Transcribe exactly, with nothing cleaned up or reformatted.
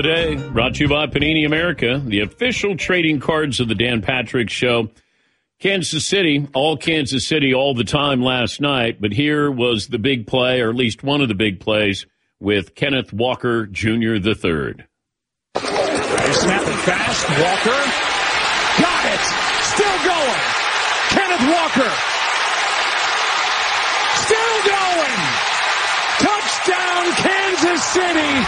Today, brought to you by Panini America, the official trading cards of the Dan Patrick Show. Kansas City, all Kansas City all the time last night, but here was the big play, or at least one of the big plays, with Kenneth Walker Junior the third. They snap it fast. Walker got it. Still going. Kenneth Walker. Still going. Touchdown, Kansas City.